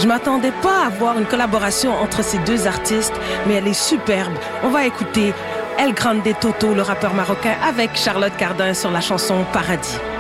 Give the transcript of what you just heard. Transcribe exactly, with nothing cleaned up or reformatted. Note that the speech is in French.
Je m'attendais pas à voir une collaboration entre ces deux artistes, mais elle est superbe. On va écouter El Grande Toto, le rappeur marocain, avec Charlotte Cardin sur la chanson Paradis.